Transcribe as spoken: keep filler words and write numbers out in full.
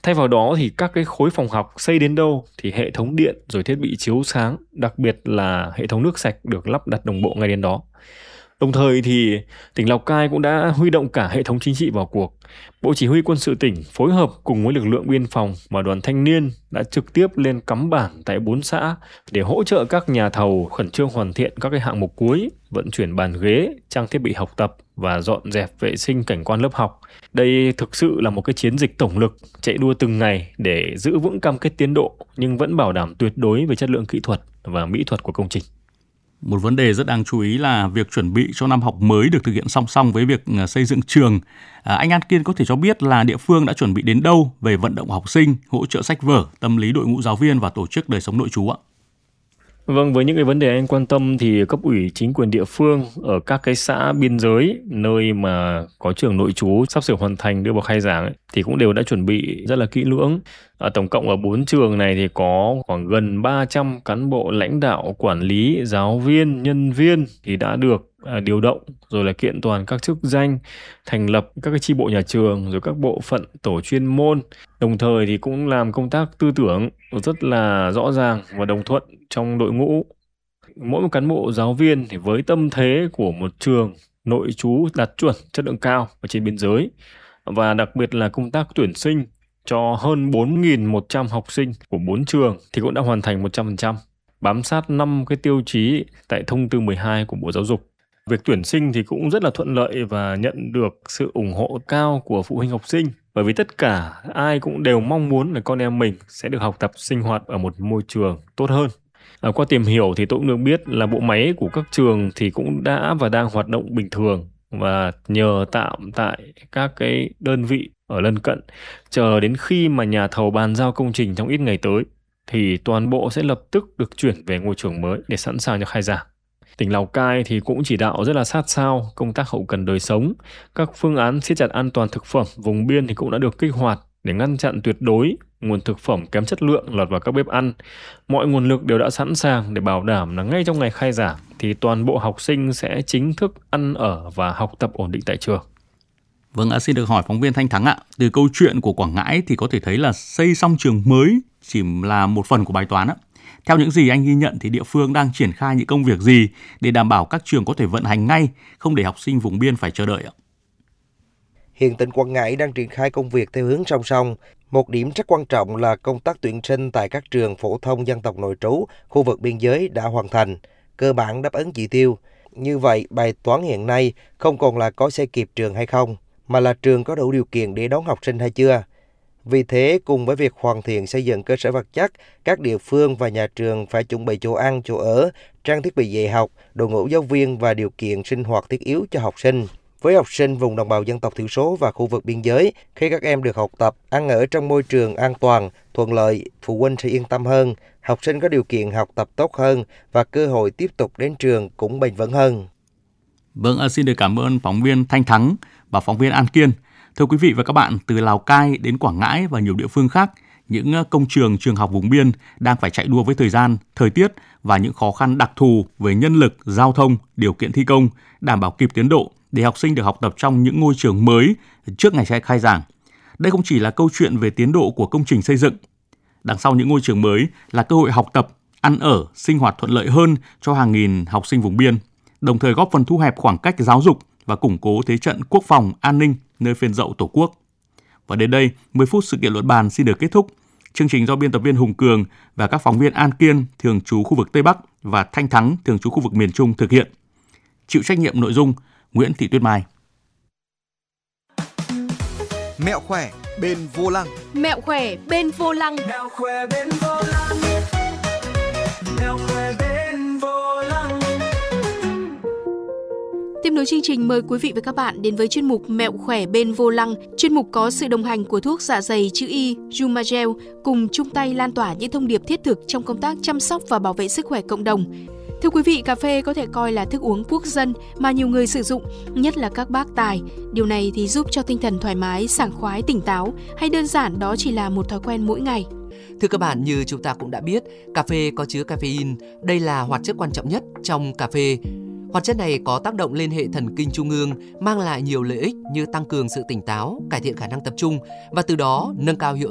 Thay vào đó thì các cái khối phòng học xây đến đâu thì hệ thống điện rồi thiết bị chiếu sáng, đặc biệt là hệ thống nước sạch được lắp đặt đồng bộ ngay đến đó. Đồng thời thì tỉnh Lào Cai cũng đã huy động cả hệ thống chính trị vào cuộc. Bộ Chỉ huy Quân sự tỉnh phối hợp cùng với lực lượng biên phòng và đoàn thanh niên đã trực tiếp lên cắm bản tại bốn xã để hỗ trợ các nhà thầu khẩn trương hoàn thiện các cái hạng mục cuối, vận chuyển bàn ghế, trang thiết bị học tập và dọn dẹp vệ sinh cảnh quan lớp học. Đây thực sự là một cái chiến dịch tổng lực chạy đua từng ngày để giữ vững cam kết tiến độ nhưng vẫn bảo đảm tuyệt đối về chất lượng kỹ thuật và mỹ thuật của công trình. Một vấn đề rất đáng chú ý là việc chuẩn bị cho năm học mới được thực hiện song song với việc xây dựng trường. À, anh An Kiên có thể cho biết là địa phương đã chuẩn bị đến đâu về vận động học sinh, hỗ trợ sách vở, tâm lý đội ngũ giáo viên và tổ chức đời sống nội trú ạ? Vâng, với những cái vấn đề anh quan tâm thì cấp ủy chính quyền địa phương ở các cái xã biên giới nơi mà có trường nội trú sắp sửa hoàn thành đưa vào khai giảng ấy, thì cũng đều đã chuẩn bị rất là kỹ lưỡng. À, tổng cộng ở bốn trường này thì có khoảng gần ba trăm cán bộ lãnh đạo, quản lý, giáo viên, nhân viên thì đã được à, điều động, rồi là kiện toàn các chức danh, thành lập các cái chi bộ nhà trường, rồi các bộ phận tổ chuyên môn. Đồng thời thì cũng làm công tác tư tưởng rất là rõ ràng và đồng thuận trong đội ngũ. Mỗi một cán bộ giáo viên thì với tâm thế của một trường nội trú đạt chuẩn chất lượng cao ở trên biên giới, và đặc biệt là công tác tuyển sinh cho hơn bốn nghìn một trăm học sinh của bốn trường thì cũng đã hoàn thành một trăm phần trăm, bám sát năm cái tiêu chí tại thông tư mười hai của Bộ Giáo dục. Việc tuyển sinh thì cũng rất là thuận lợi và nhận được sự ủng hộ cao của phụ huynh học sinh, bởi vì tất cả ai cũng đều mong muốn là con em mình sẽ được học tập sinh hoạt ở một môi trường tốt hơn. À, qua tìm hiểu thì tôi cũng được biết là bộ máy của các trường thì cũng đã và đang hoạt động bình thường, và nhờ tạm tại các cái đơn vị ở lân cận, chờ đến khi mà nhà thầu bàn giao công trình trong ít ngày tới thì toàn bộ sẽ lập tức được chuyển về ngôi trường mới để sẵn sàng cho khai giảng. Tỉnh Lào Cai thì cũng chỉ đạo rất là sát sao công tác hậu cần đời sống. Các phương án siết chặt an toàn thực phẩm vùng biên thì cũng đã được kích hoạt để ngăn chặn tuyệt đối nguồn thực phẩm kém chất lượng lọt vào các bếp ăn. Mọi nguồn lực đều đã sẵn sàng để bảo đảm là ngay trong ngày khai giảng thì toàn bộ học sinh sẽ chính thức ăn ở và học tập ổn định tại trường. Vâng, xin được hỏi phóng viên Thanh Thắng ạ. Từ câu chuyện của Quảng Ngãi thì có thể thấy là xây xong trường mới chỉ là một phần của bài toán ạ. Theo những gì anh ghi nhận thì địa phương đang triển khai những công việc gì để đảm bảo các trường có thể vận hành ngay, không để học sinh vùng biên phải chờ đợi ạ? Hiện tỉnh Quảng Ngãi đang triển khai công việc theo hướng song song. Một điểm rất quan trọng là công tác tuyển sinh tại các trường phổ thông dân tộc nội trú, khu vực biên giới đã hoàn thành, cơ bản đáp ứng chỉ tiêu. Như vậy, bài toán hiện nay không còn là có xây kịp trường hay không, mà là trường có đủ điều kiện để đón học sinh hay chưa. Vì thế, cùng với việc hoàn thiện xây dựng cơ sở vật chất, các địa phương và nhà trường phải chuẩn bị chỗ ăn, chỗ ở, trang thiết bị dạy học, đội ngũ giáo viên và điều kiện sinh hoạt thiết yếu cho học sinh. Với học sinh vùng đồng bào dân tộc thiểu số và khu vực biên giới, khi các em được học tập, ăn ở trong môi trường an toàn, thuận lợi, phụ huynh sẽ yên tâm hơn, học sinh có điều kiện học tập tốt hơn và cơ hội tiếp tục đến trường cũng bền vững hơn. Vâng, xin được cảm ơn phóng viên Thanh Thắng và phóng viên An Kiên. Thưa quý vị và các bạn, từ Lào Cai đến Quảng Ngãi và nhiều địa phương khác, những công trường, trường học vùng biên đang phải chạy đua với thời gian, thời tiết và những khó khăn đặc thù về nhân lực, giao thông, điều kiện thi công, đảm bảo kịp tiến độ để học sinh được học tập trong những ngôi trường mới trước ngày khai giảng. Đây không chỉ là câu chuyện về tiến độ của công trình xây dựng. Đằng sau những ngôi trường mới là cơ hội học tập, ăn ở, sinh hoạt thuận lợi hơn cho hàng nghìn học sinh vùng biên, đồng thời góp phần thu hẹp khoảng cách giáo dục và củng cố thế trận quốc phòng, an ninh nơi phên dậu Tổ quốc. Và đến đây, mười phút sự kiện luận bàn xin được kết thúc. Chương trình do biên tập viên Hùng Cường và các phóng viên An Kiên, thường trú khu vực Tây Bắc, và Thanh Thắng, thường trú khu vực miền Trung thực hiện. Chịu trách nhiệm nội dung Nguyễn Thị Tuyết Mai. Mẹo khỏe bên vô lăng. Mẹo khỏe bên vô lăng. Mẹo khỏe bên vô lăng. Mẹo khỏe bên vô lăng. Tiếp nối chương trình, mời quý vị và các bạn đến với chuyên mục Mẹo khỏe bên vô lăng. Chuyên mục có sự đồng hành của thuốc dạ dày chữ Y Jumagel, cùng chung tay lan tỏa những thông điệp thiết thực trong công tác chăm sóc và bảo vệ sức khỏe cộng đồng. Thưa quý vị, cà phê có thể coi là thức uống quốc dân mà nhiều người sử dụng, nhất là các bác tài. Điều này thì giúp cho tinh thần thoải mái, sảng khoái, tỉnh táo, hay đơn giản đó chỉ là một thói quen mỗi ngày. Thưa các bạn, như chúng ta cũng đã biết, cà phê có chứa caffeine. Đây là hoạt chất quan trọng nhất trong cà phê. Hoạt chất này có tác động lên hệ thần kinh trung ương, mang lại nhiều lợi ích như tăng cường sự tỉnh táo, cải thiện khả năng tập trung và từ đó nâng cao hiệu